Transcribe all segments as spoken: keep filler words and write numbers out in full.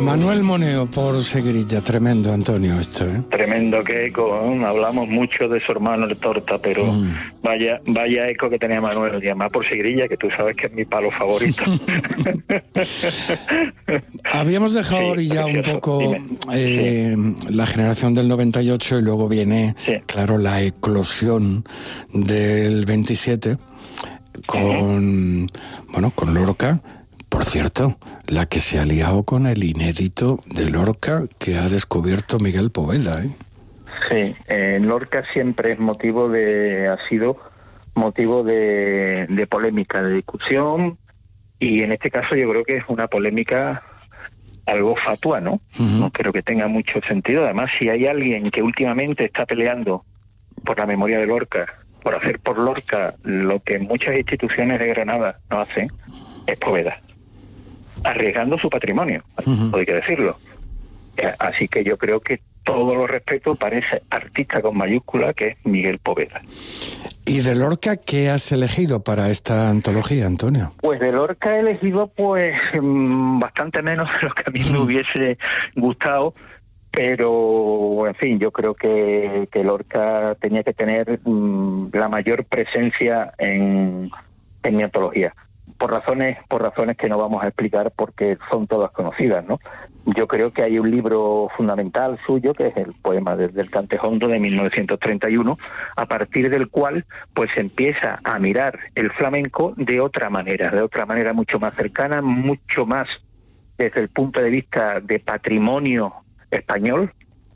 Manuel Moneo por Seguirilla, tremendo, Antonio, esto, ¿eh? Tremendo que eco, ¿eh? Hablamos mucho de su hermano el Torta, pero mm. vaya vaya eco que tenía Manuel, y además por Seguirilla, que tú sabes que es mi palo favorito. Habíamos dejado sí, orillado un poco eh, sí. la generación del noventa y ocho y luego viene, sí. claro, la eclosión del veintisiete con, uh-huh. bueno, con Lorca. Por cierto, la que se ha liado con el inédito de Lorca que ha descubierto Miguel Poveda, ¿eh? Sí, eh, Lorca siempre es motivo de, ha sido motivo de, de polémica, de discusión, y en este caso yo creo que es una polémica algo fatua, ¿no? Uh-huh. No creo que tenga mucho sentido. Además, si hay alguien que últimamente está peleando por la memoria de Lorca, por hacer por Lorca lo que muchas instituciones de Granada no hacen, es Poveda, arriesgando su patrimonio, uh-huh. hay que decirlo. Así que yo creo que todo lo respeto para ese artista con mayúscula que es Miguel Poveda. ¿Y de Lorca qué has elegido para esta antología, Antonio? Pues de Lorca he elegido pues bastante menos de lo que a mí me hubiese gustado, pero en fin, yo creo que, que Lorca tenía que tener um, la mayor presencia en, en mi antología. Por razones, por razones que no vamos a explicar porque son todas conocidas, ¿no? Yo creo que hay un libro fundamental suyo que es el poema desde el Cantejondo de mil novecientos treinta y uno, a partir del cual pues se empieza a mirar el flamenco de otra manera, de otra manera mucho más cercana, mucho más desde el punto de vista de patrimonio español,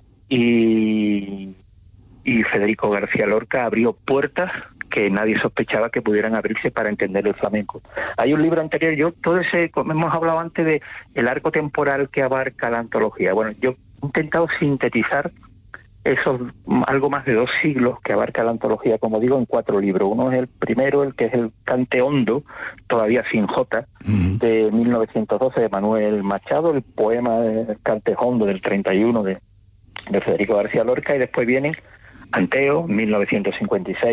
y, y Federico García Lorca abrió puertas que nadie sospechaba que pudieran abrirse para entender el flamenco. Hay un libro anterior, yo todo ese, como hemos hablado antes de el arco temporal que abarca la antología. Bueno, yo he intentado sintetizar esos algo más de dos siglos que abarca la antología, como digo, en cuatro libros. Uno es el primero, el que es el Cante Hondo, todavía sin J, uh-huh. de mil novecientos doce, de Manuel Machado, el poema de Cante Hondo del treinta y uno de, de Federico García Lorca, y después viene Anteo, mil novecientos cincuenta y seis,